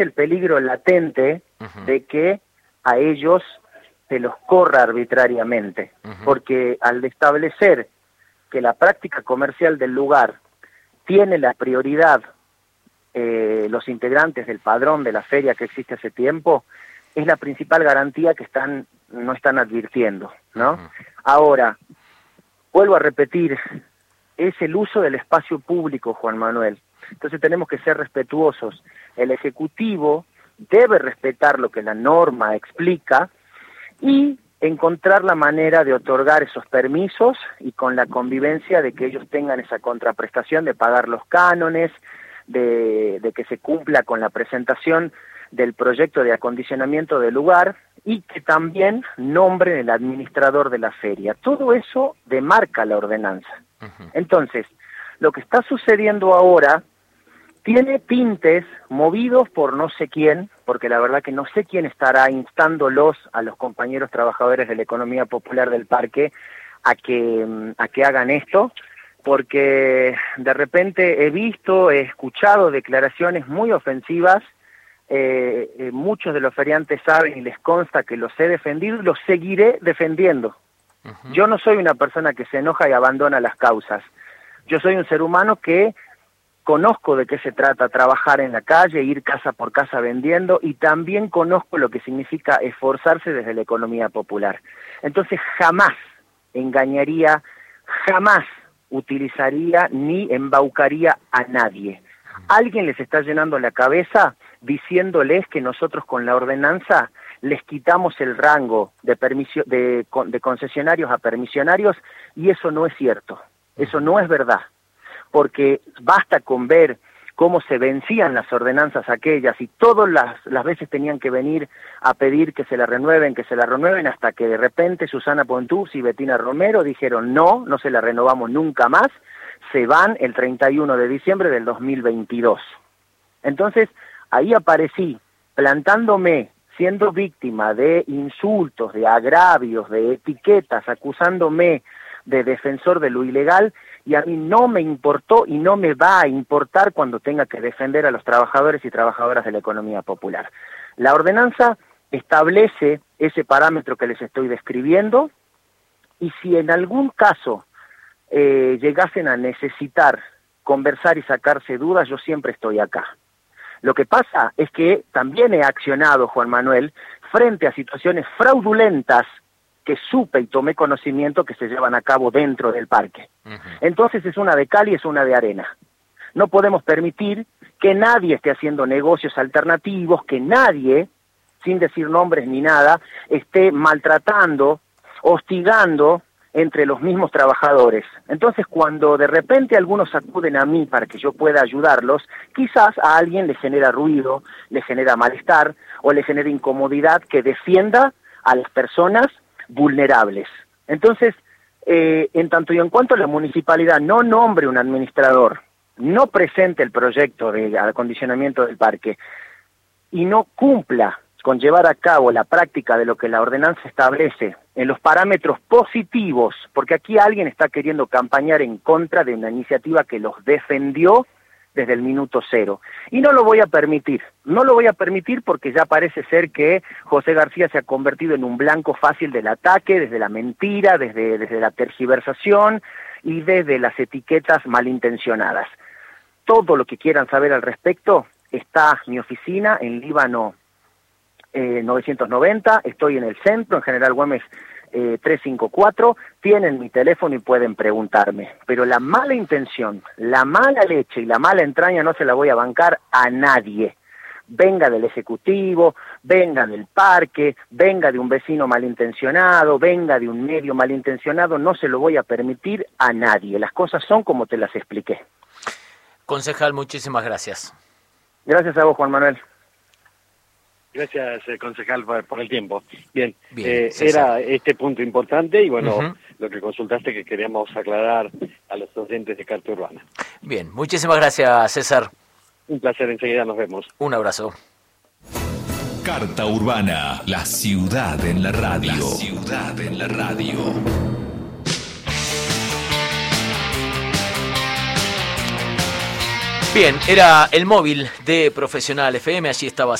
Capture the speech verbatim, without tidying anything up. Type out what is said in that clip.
el peligro latente uh-huh. de que a ellos se los corra arbitrariamente, uh-huh. porque al establecer que la práctica comercial del lugar tiene la prioridad, eh, los integrantes del padrón de la feria que existe hace tiempo, es la principal garantía que están no están advirtiendo, ¿no? Uh-huh. Ahora, vuelvo a repetir, es el uso del espacio público, Juan Manuel. Entonces tenemos que ser respetuosos. El Ejecutivo debe respetar lo que la norma explica y encontrar la manera de otorgar esos permisos y con la convivencia de que ellos tengan esa contraprestación de pagar los cánones, de, de que se cumpla con la presentación del proyecto de acondicionamiento del lugar y que también nombren el administrador de la feria. Todo eso demarca la ordenanza. Uh-huh. Entonces, lo que está sucediendo ahora tiene tintes movidos por no sé quién, porque la verdad que no sé quién estará instándolos a los compañeros trabajadores de la economía popular del parque a que, a que hagan esto, porque de repente he visto, he escuchado declaraciones muy ofensivas. Eh, eh, muchos de los feriantes saben y les consta que los he defendido y los seguiré defendiendo. Uh-huh. Yo no soy una persona que se enoja y abandona las causas. Yo soy un ser humano que conozco de qué se trata trabajar en la calle, ir casa por casa vendiendo, y también conozco lo que significa esforzarse desde la economía popular. Entonces jamás engañaría, jamás utilizaría ni embaucaría a nadie. Alguien les está llenando la cabeza diciéndoles que nosotros con la ordenanza les quitamos el rango de, permisio, de, de concesionarios a permisionarios, y eso no es cierto, eso no es verdad, porque basta con ver cómo se vencían las ordenanzas aquellas y todas las, las veces tenían que venir a pedir que se la renueven, que se la renueven, hasta que de repente Susana Pontús y Betina Romero dijeron no, no se la renovamos nunca más, se van el treinta y uno de diciembre del dos mil veintidós. Entonces, ahí aparecí, plantándome, siendo víctima de insultos, de agravios, de etiquetas, acusándome de defensor de lo ilegal, y a mí no me importó y no me va a importar cuando tenga que defender a los trabajadores y trabajadoras de la economía popular. La ordenanza establece ese parámetro que les estoy describiendo, y si en algún caso eh, llegasen a necesitar conversar y sacarse dudas, yo siempre estoy acá. Lo que pasa es que también he accionado, Juan Manuel, frente a situaciones fraudulentas que supe y tomé conocimiento que se llevan a cabo dentro del parque. Uh-huh. Entonces es una de cal y es una de arena. No podemos permitir que nadie esté haciendo negocios alternativos, que nadie, sin decir nombres ni nada, esté maltratando, hostigando entre los mismos trabajadores. Entonces, cuando de repente algunos acuden a mí para que yo pueda ayudarlos, quizás a alguien le genera ruido, le genera malestar o le genera incomodidad que defienda a las personas vulnerables. Entonces, eh, en tanto y en cuanto la municipalidad no nombre un administrador, no presente el proyecto de acondicionamiento del parque y no cumpla con llevar a cabo la práctica de lo que la ordenanza establece en los parámetros positivos, porque aquí alguien está queriendo campañar en contra de una iniciativa que los defendió desde el minuto cero. Y no lo voy a permitir, no lo voy a permitir porque ya parece ser que José García se ha convertido en un blanco fácil del ataque, desde la mentira, desde, desde la tergiversación y desde las etiquetas malintencionadas. Todo lo que quieran saber al respecto está mi oficina en Líbano eh, novecientos noventa, estoy en el centro, en General Güemes eh, trescientos cincuenta y cuatro, tienen mi teléfono y pueden preguntarme, pero la mala intención, la mala leche y la mala entraña no se la voy a bancar a nadie, venga del Ejecutivo, venga del parque, venga de un vecino malintencionado, venga de un medio malintencionado, no se lo voy a permitir a nadie, las cosas son como te las expliqué. Concejal, muchísimas gracias. Gracias a vos, Juan Manuel. Gracias, eh, concejal, por, por el tiempo. Bien, Bien eh, era este punto importante y bueno, uh-huh. lo que consultaste que queríamos aclarar a los oyentes de Carta Urbana. Bien, muchísimas gracias, César. Un placer, enseguida nos vemos. Un abrazo. Carta Urbana, la ciudad en la radio. La ciudad en la radio. Bien, era el móvil de Profesional F M, allí estaba